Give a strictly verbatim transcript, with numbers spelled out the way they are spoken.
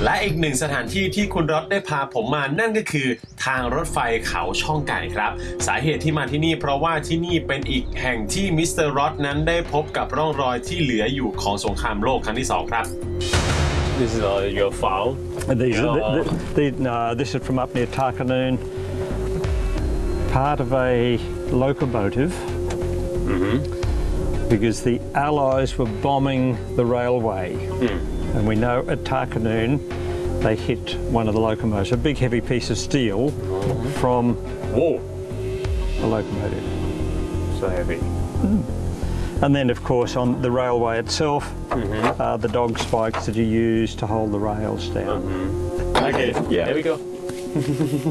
และอีกหนึ่งสถานที่ที่คุณรถได้พาผมมานั่นก็คือทางรถไฟเขาช่องไก่ครับสาเหตุที่มาที่นี่เพราะว่าที่นี่เป็นอีกแห่งที่มิสเตอร์รอดนั้นได้พบกับร่องรอยที่เหลืออยู่ของสงครามโลกครั้งที่สองครับ This is uh, your file. These, uh, the, the, the, uh, this is from up near Tarkanoon, part of a locomotive, mm-hmm. because the Allies were bombing the railway. Mm. And we know at Tarkanoon they hit one of the locomotives, a big heavy piece of steel mm-hmm. from Whoa. a locomotive. So heavy. Mm. And then, of course, on the railway itself, mm-hmm. uh, the dog spikes that you use to hold the rails down. Mm-hmm. Okay, yeah, there we go.